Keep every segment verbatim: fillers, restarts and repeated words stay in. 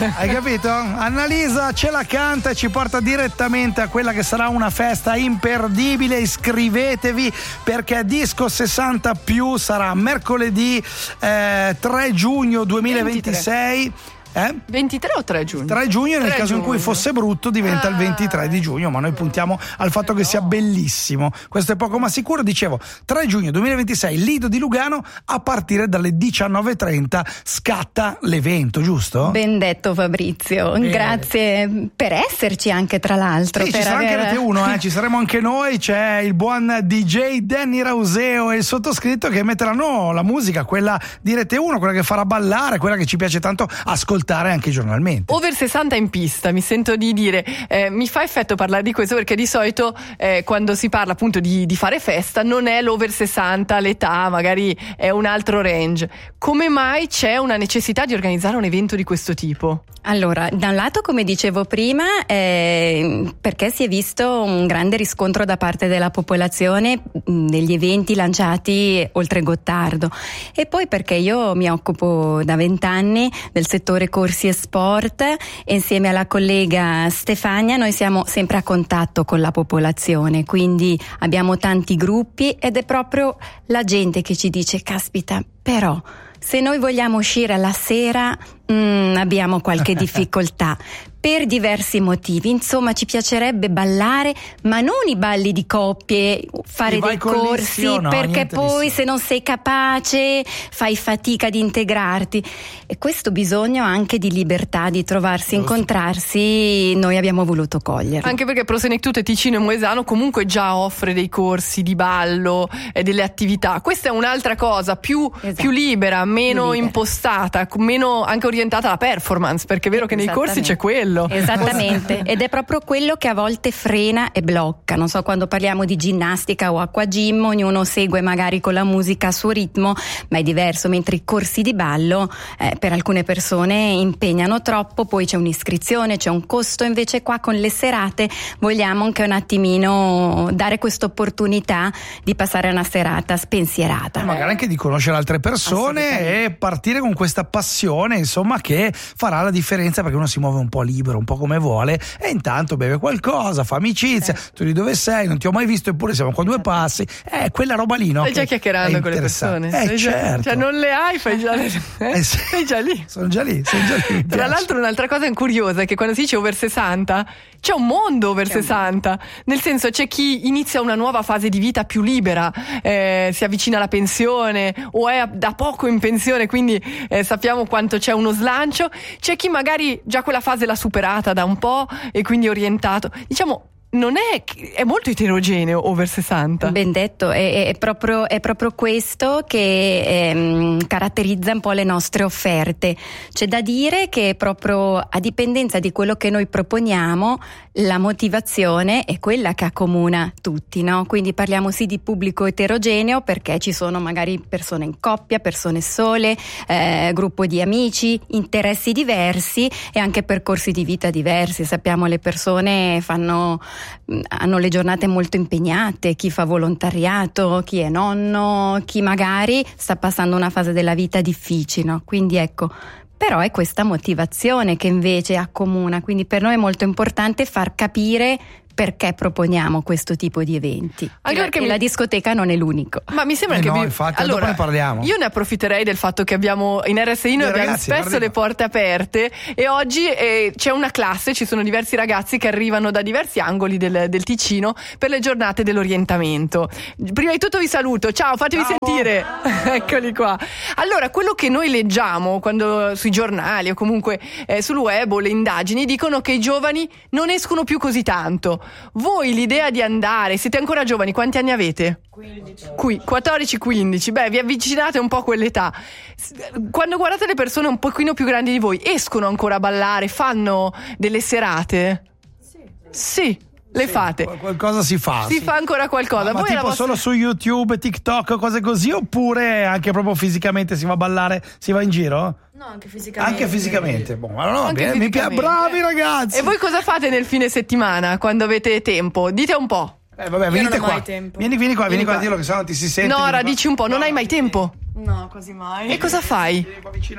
Hai capito? Annalisa ce la canta e ci porta direttamente a quella che sarà una festa imperdibile. Iscrivetevi perché Disco sessanta più sarà mercoledì eh, tre giugno duemilaventisei. ventitré Eh? ventitré o tre giugno? tre giugno, nel tre caso giugno. in cui fosse brutto diventa ah. il ventitré di giugno, ma noi puntiamo al fatto che sia bellissimo. Questo è poco ma sicuro. Dicevo, tre giugno duemilaventisei, Lido di Lugano, a partire dalle diciannove e trenta scatta l'evento, giusto? Ben detto Fabrizio, eh. grazie per esserci anche, tra l'altro. Sì, per ci sarà aver... anche Rete uno, eh? Ci saremo anche noi, c'è il buon D J Danny Rauseo e il sottoscritto che metteranno la musica, quella di Rete uno, quella che farà ballare, quella che ci piace tanto ascoltare anche giornalmente. Over sessanta in pista, mi sento di dire, eh, mi fa effetto parlare di questo perché di solito eh, quando si parla appunto di, di fare festa non è l'over sessanta l'età, magari è un altro range. Come mai c'è una necessità di organizzare un evento di questo tipo? Allora, da un lato, come dicevo prima, eh, perché si è visto un grande riscontro da parte della popolazione degli eventi lanciati oltre Gottardo, e poi perché io mi occupo da vent'anni del settore corsi e sport e insieme alla collega Stefania noi siamo sempre a contatto con la popolazione, quindi abbiamo tanti gruppi ed è proprio la gente che ci dice: caspita, però se noi vogliamo uscire alla sera mm, abbiamo qualche difficoltà per diversi motivi, insomma ci piacerebbe ballare, ma non i balli di coppie, fare dei corsi, no, perché poi se non sei capace fai fatica ad integrarti, e questo bisogno anche di libertà, di trovarsi, incontrarsi, noi abbiamo voluto cogliere. Anche perché Prosenectute Ticino e Moesano comunque già offre dei corsi di ballo e delle attività. Questa è un'altra cosa, più, esatto. più libera, meno libera. impostata, meno anche orientata alla performance, perché è vero che nei corsi c'è quello. Esattamente, ed è proprio quello che a volte frena e blocca. Non so, quando parliamo di ginnastica o acqua gym, ognuno segue magari con la musica a suo ritmo, ma è diverso, mentre i corsi di ballo eh, per alcune persone impegnano troppo, poi c'è un'iscrizione, c'è un costo. Invece qua con le serate vogliamo anche un attimino dare questa opportunità di passare una serata spensierata, magari anche di conoscere altre persone e partire con questa passione, insomma, che farà la differenza, perché uno si muove un po' libero, un po' come vuole, e intanto beve qualcosa, fa amicizia, eh. tu di dove sei, non ti ho mai visto eppure siamo qua due passi, eh, quella roba lì, no? Stai già chiacchierando con le persone, eh, sei certo. già, cioè non le hai, fai già le... eh, sì. sei già lì, sono già lì, sono già lì. Tra l'altro un'altra cosa curiosa è che quando si dice over sessanta c'è un mondo over c'è sessanta, nel senso c'è chi inizia una nuova fase di vita più libera, eh, si avvicina alla pensione o è da poco in pensione, quindi eh, sappiamo quanto c'è uno slancio, c'è chi magari già quella fase l'ha superata da un po' e quindi orientato, diciamo, non è, è molto eterogeneo over sessanta. Ben detto, è, è, proprio, è proprio questo che ehm, caratterizza un po' le nostre offerte. C'è da dire che proprio a dipendenza di quello che noi proponiamo, la motivazione è quella che accomuna tutti, no? Quindi parliamo sì di pubblico eterogeneo, perché ci sono magari persone in coppia, persone sole, eh, gruppo di amici, interessi diversi e anche percorsi di vita diversi. Sappiamo, le persone fanno hanno le giornate molto impegnate, chi fa volontariato, chi è nonno, chi magari sta passando una fase della vita difficile, no? Quindi ecco, però è questa motivazione che invece accomuna, quindi per noi è molto importante far capire perché proponiamo questo tipo di eventi. Anche perché mi... la discoteca non è l'unico. Ma mi sembra eh che no, vi... infatti, allora, dopo ne parliamo. Io ne approfitterei del fatto che abbiamo in R S I noi abbiamo ragazzi, spesso le porte aperte, e oggi eh, c'è una classe, ci sono diversi ragazzi che arrivano da diversi angoli del, del Ticino per le giornate dell'orientamento. Prima di tutto vi saluto, ciao, fatevi ciao. sentire. Eccoli qua. Allora, quello che noi leggiamo quando sui giornali o comunque eh, sul web o le indagini dicono che i giovani non escono più così tanto. Voi l'idea di andare, siete ancora giovani, quanti anni avete? quindici. Qui, quattordici quindici, beh, vi avvicinate un po' a quell'età. Quando guardate le persone un pochino più grandi di voi, escono ancora a ballare, fanno delle serate? Sì. Sì. Le fate? Sì, qualcosa si fa. Si sì. fa ancora qualcosa. Ma, ma Voi tipo vostra... solo su YouTube, TikTok, cose così, oppure anche proprio fisicamente si va a ballare, si va in giro? No, anche fisicamente. Anche fisicamente. Boh, ma no, anche bene, mi piace, bravi ragazzi. E voi cosa fate nel fine settimana quando avete tempo? Dite un po'. Eh, vabbè, venite qua. Vieni, vieni qua, vieni qua a dirlo, che sennò ti si sente. Nora, dici un po', non hai mai tempo? No, quasi mai. E cosa fai? Vieni qua vicina.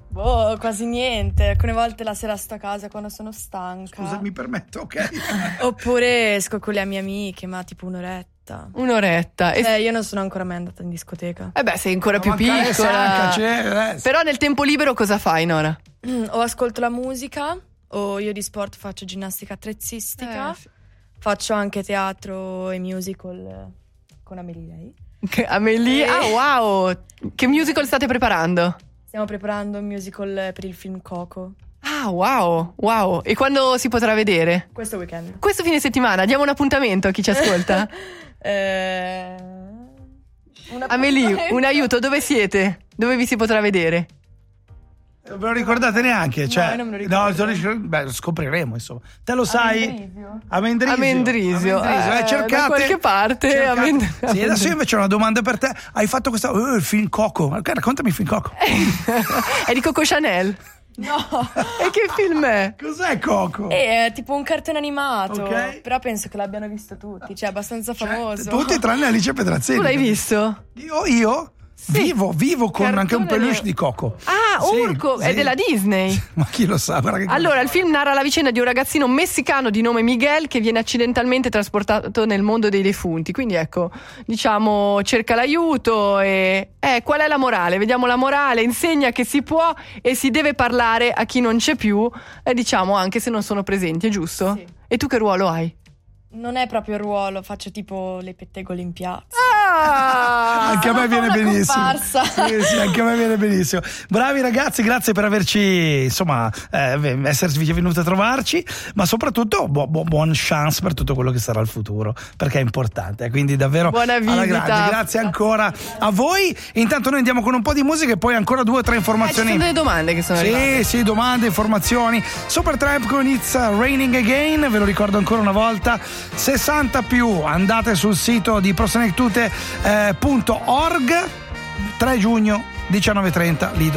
Boh, quasi niente. Alcune volte la sera sto a casa quando sono stanca. Scusa, mi permetto, ok? Oppure esco con le mie amiche, ma tipo un'oretta. Un'oretta. E... Eh, io non sono ancora mai andata in discoteca. Eh beh, sei ancora Ma più mancare piccola. sacca, c'è, eh. Però nel tempo libero cosa fai, Nora? Mm, o ascolto la musica, o io di sport faccio ginnastica attrezzistica. Eh, sì. Faccio anche teatro e musical con Amelie Lei. Che- Amelie? Eh. Ah, wow! Che musical state preparando? Stiamo preparando un musical per il film Coco. Ah, wow, wow. E quando si potrà vedere? Questo weekend. Questo fine settimana, diamo un appuntamento a chi ci ascolta. eh... un Amelie, appuntamento. un aiuto, dove siete? Dove vi si potrà vedere? Non ve lo ricordate neanche? Cioè, io non me lo ricordo. no, sono riuscito- beh, lo scopriremo, insomma. Te lo sai? Mendrisio. A Mendrisio. A Mendrisio. Mendrisio. Eh, Eh, cercate, da qualche parte, cercate. a Mend- a Sì, Mendrisio. adesso io invece ho una domanda per te. Hai fatto questa oh, il film Coco. Ok, raccontami il film Coco. È di Coco Chanel. No. E che film è? Cos'è Coco? È tipo un cartone animato. Ok. Però penso che l'abbiano visto tutti. Cioè, è abbastanza Cioè, famoso. tutti tranne Alice Pedrazzini. Tu l'hai visto? Io, io vivo, vivo con Cartone anche un peluche nero. di Coco. Ah, Sì, Urco, è sì. della Disney. Ma chi lo sa? Guarda che Allora, il film narra la vicenda di un ragazzino messicano di nome Miguel che viene accidentalmente trasportato nel mondo dei defunti. Quindi ecco, diciamo, cerca l'aiuto e... Eh, qual è la morale? Vediamo la morale. Insegna che si può e si deve parlare a chi non c'è più, e diciamo anche se non sono presenti, è giusto? Sì. E tu che ruolo hai? Non è proprio il ruolo, faccio tipo le pettegole in piazza. Ah! anche a me sono viene una benissimo. comparsa. Sì, sì, anche a me viene benissimo. Bravi ragazzi, grazie per averci, insomma, eh, esserci venuti a trovarci, ma soprattutto bu- bu- buon chance per tutto quello che sarà il futuro, perché è importante. Quindi davvero Buona alla visita. grande. Grazie ancora a voi. Intanto noi andiamo con un po' di musica e poi ancora due o tre Eh, ci informazioni. sono delle domande che sono arrivate. Sì, sì, domande, informazioni. Supertramp con It's Raining Again, ve lo ricordo ancora una volta. sessanta più, andate sul sito di prosenectute punto org. tre giugno diciannove e trenta Lido